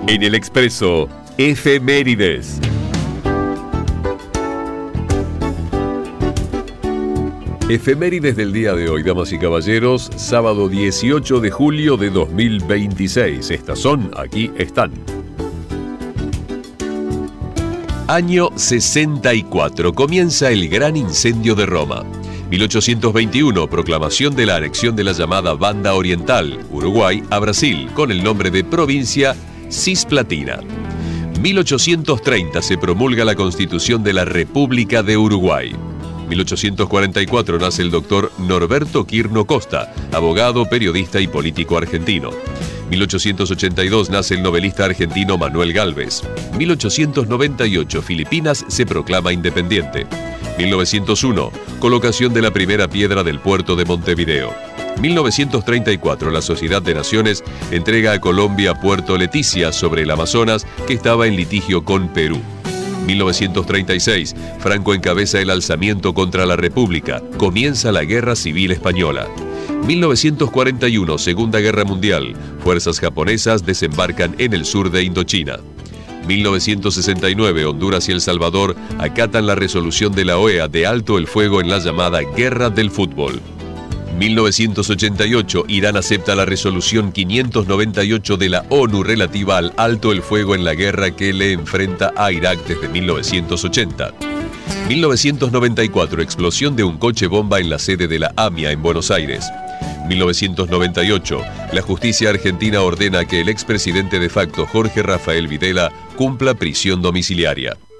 En el Expreso, efemérides. Efemérides del día de hoy, damas y caballeros, sábado 18 de julio de 2026. Estas son, aquí están. Año 64. Comienza el gran incendio de Roma. 1821. Proclamación de la anexión de la llamada Banda Oriental, Uruguay, a Brasil, con el nombre de provincia Cisplatina. 1830. Se promulga la Constitución de la República de Uruguay. 1844 nace el doctor Norberto Quirno Costa, abogado, periodista y político argentino. 1882 nace el novelista argentino Manuel Gálvez. 1898 Filipinas se proclama independiente. 1901 colocación de la primera piedra del puerto de Montevideo. 1934 la Sociedad de Naciones entrega a Colombia Puerto Leticia sobre el Amazonas, que estaba en litigio con Perú. 1936 Franco encabeza el alzamiento contra la República. Comienza la Guerra Civil Española. 1941 Segunda Guerra Mundial. Fuerzas japonesas desembarcan en el sur de Indochina. 1969 Honduras y El Salvador acatan la resolución de la OEA de alto el fuego en la llamada Guerra del Fútbol. 1988 Irán acepta la resolución 598 de la ONU relativa al alto el fuego en la guerra que le enfrenta a Irak desde 1980. 1994 explosión de un coche bomba en la sede de la AMIA en Buenos Aires. 1998 la justicia argentina ordena que el expresidente de facto Jorge Rafael Videla cumpla prisión domiciliaria.